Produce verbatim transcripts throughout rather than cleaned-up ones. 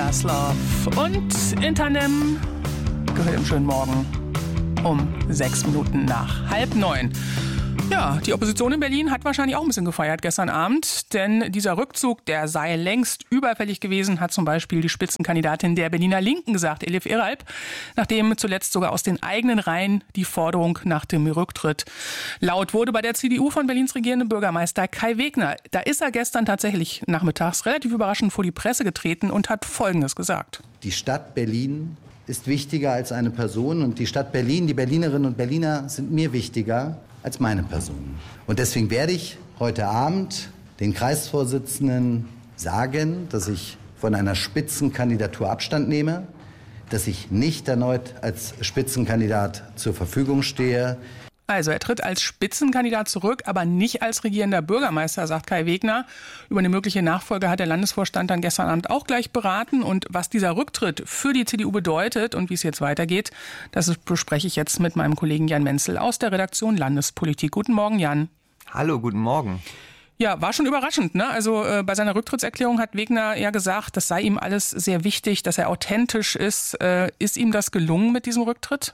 Last Love und Internem gehört im schönen Morgen um sechs Minuten nach halb neun. Ja, die Opposition in Berlin hat wahrscheinlich auch ein bisschen gefeiert gestern Abend, denn dieser Rückzug, der sei längst überfällig gewesen, hat zum Beispiel die Spitzenkandidatin der Berliner Linken gesagt, Elif Eralp, nachdem zuletzt sogar aus den eigenen Reihen die Forderung nach dem Rücktritt laut wurde bei der C D U von Berlins regierendem Bürgermeister Kai Wegner. Da ist er gestern tatsächlich nachmittags relativ überraschend vor die Presse getreten und hat Folgendes gesagt. Die Stadt Berlin ist wichtiger als eine Person und die Stadt Berlin, die Berlinerinnen und Berliner sind mir wichtiger als meine Person. Und deswegen werde ich heute Abend den Kreisvorsitzenden sagen, dass ich von einer Spitzenkandidatur Abstand nehme, dass ich nicht erneut als Spitzenkandidat zur Verfügung stehe. Also er tritt als Spitzenkandidat zurück, aber nicht als regierender Bürgermeister, sagt Kai Wegner. Über eine mögliche Nachfolge hat der Landesvorstand dann gestern Abend auch gleich beraten. Und was dieser Rücktritt für die C D U bedeutet und wie es jetzt weitergeht, das bespreche ich jetzt mit meinem Kollegen Jan Menzel aus der Redaktion Landespolitik. Guten Morgen, Jan. Hallo, guten Morgen. Ja, war schon überraschend, ne? Also äh, bei seiner Rücktrittserklärung hat Wegner ja gesagt, das sei ihm alles sehr wichtig, dass er authentisch ist. Äh, ist ihm das gelungen mit diesem Rücktritt?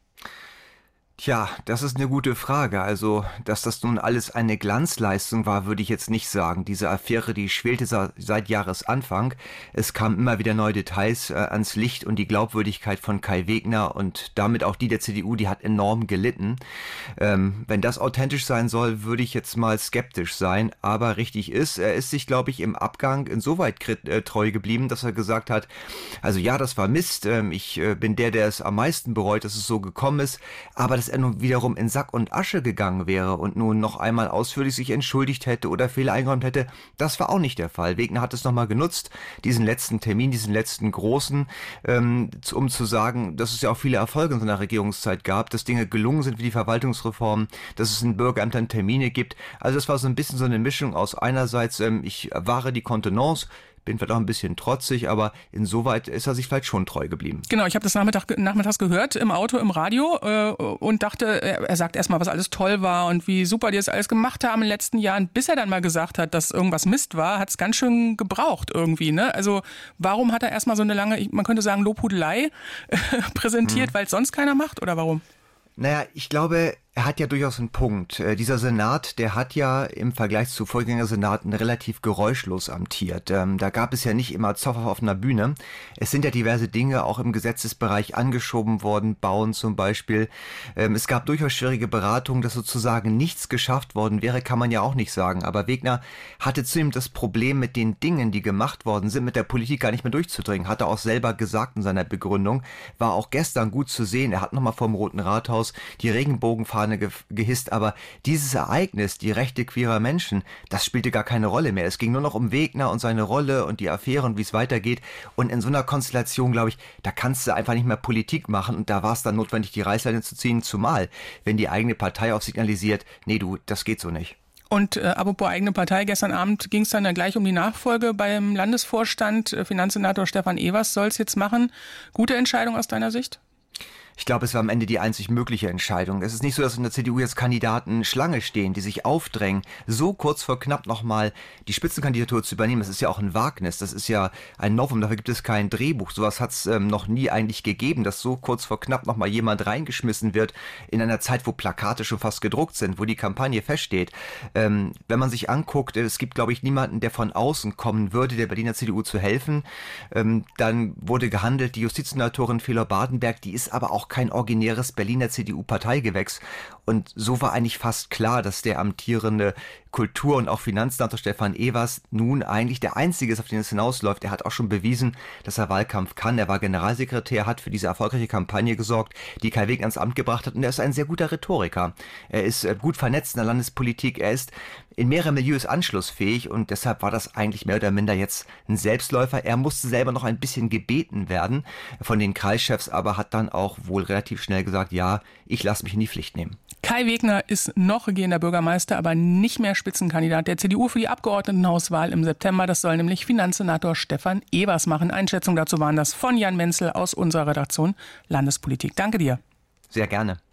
Tja, das ist eine gute Frage. Also, dass das nun alles eine Glanzleistung war, würde ich jetzt nicht sagen. Diese Affäre, die schwelte seit Jahresanfang. Es kamen immer wieder neue Details äh, ans Licht und die Glaubwürdigkeit von Kai Wegner und damit auch die der C D U, die hat enorm gelitten. Ähm, wenn das authentisch sein soll, würde ich jetzt mal skeptisch sein. Aber richtig ist, er ist sich, glaube ich, im Abgang insoweit äh, treu geblieben, dass er gesagt hat, also ja, das war Mist. Ähm, ich äh, bin der, der es am meisten bereut, dass es so gekommen ist. Aber das er nun wiederum in Sack und Asche gegangen wäre und nun noch einmal ausführlich sich entschuldigt hätte oder Fehler eingeräumt hätte, das war auch nicht der Fall. Wegner hat es nochmal genutzt, diesen letzten Termin, diesen letzten großen, ähm, um zu sagen, dass es ja auch viele Erfolge in seiner Regierungszeit gab, dass Dinge gelungen sind wie die Verwaltungsreform, dass es in Bürgerämtern Termine gibt. Also das war so ein bisschen so eine Mischung aus einerseits, ähm, ich wahre die Kontenance, bin vielleicht auch ein bisschen trotzig, aber insoweit ist er sich vielleicht schon treu geblieben. Genau, ich habe das Nachmittag, nachmittags gehört im Auto, im Radio äh, und dachte, er, er sagt erstmal, was alles toll war und wie super die das alles gemacht haben in den letzten Jahren. Bis er dann mal gesagt hat, dass irgendwas Mist war, hat es ganz schön gebraucht irgendwie. Ne? Also warum hat er erstmal so eine lange, man könnte sagen Lobhudelei äh, präsentiert, hm. weil es sonst keiner macht oder warum? Naja, ich glaube, er hat ja durchaus einen Punkt. Äh, dieser Senat, der hat ja im Vergleich zu Vorgängersenaten relativ geräuschlos amtiert. Ähm, da gab es ja nicht immer Zoff auf offener Bühne. Es sind ja diverse Dinge auch im Gesetzesbereich angeschoben worden, Bauen zum Beispiel. Ähm, es gab durchaus schwierige Beratungen, dass sozusagen nichts geschafft worden wäre, kann man ja auch nicht sagen. Aber Wegner hatte zudem das Problem mit den Dingen, die gemacht worden sind, mit der Politik gar nicht mehr durchzudringen. Hat er auch selber gesagt in seiner Begründung. War auch gestern gut zu sehen. Er hat nochmal vor dem Roten Rathaus die Regenbogenfahne gehisst, aber dieses Ereignis, die Rechte queerer Menschen, das spielte gar keine Rolle mehr. Es ging nur noch um Wegner und seine Rolle und die Affäre und wie es weitergeht. Und in so einer Konstellation, glaube ich, da kannst du einfach nicht mehr Politik machen und da war es dann notwendig, die Reißleine zu ziehen, zumal, wenn die eigene Partei auch signalisiert, nee, du, das geht so nicht. Und äh, apropos eigene Partei, gestern Abend ging es dann ja gleich um die Nachfolge beim Landesvorstand. Finanzsenator Stefan Evers soll es jetzt machen. Gute Entscheidung aus deiner Sicht? Ich glaube, es war am Ende die einzig mögliche Entscheidung. Es ist nicht so, dass in der C D U jetzt Kandidaten Schlange stehen, die sich aufdrängen, so kurz vor knapp nochmal die Spitzenkandidatur zu übernehmen. Das ist ja auch ein Wagnis, das ist ja ein Novum, dafür gibt es kein Drehbuch. Sowas hat es ähm, noch nie eigentlich gegeben, dass so kurz vor knapp nochmal jemand reingeschmissen wird in einer Zeit, wo Plakate schon fast gedruckt sind, wo die Kampagne feststeht. Ähm, wenn man sich anguckt, es gibt, glaube ich, niemanden, der von außen kommen würde, der Berliner C D U zu helfen. Ähm, dann wurde gehandelt, die Justizsenatorin Felor Badenberg, die ist aber auch kein originäres Berliner C D U-Parteigewächs. Und so war eigentlich fast klar, dass der amtierende Kultur- und auch Finanzsenator Stefan Evers nun eigentlich der Einzige ist, auf den es hinausläuft. Er hat auch schon bewiesen, dass er Wahlkampf kann. Er war Generalsekretär, hat für diese erfolgreiche Kampagne gesorgt, die Kai Wegner ins Amt gebracht hat. Und er ist ein sehr guter Rhetoriker. Er ist gut vernetzt in der Landespolitik. Er ist in mehreren Milieus anschlussfähig und deshalb war das eigentlich mehr oder minder jetzt ein Selbstläufer. Er musste selber noch ein bisschen gebeten werden von den Kreischefs, aber hat dann auch wohl relativ schnell gesagt, ja, ich lasse mich in die Pflicht nehmen. Kai Wegner ist noch regierender Bürgermeister, aber nicht mehr Spitzenkandidat der C D U für die Abgeordnetenhauswahl im September. Das soll nämlich Finanzsenator Stefan Evers machen. Einschätzungen dazu waren das von Jan Menzel aus unserer Redaktion Landespolitik. Danke dir. Sehr gerne.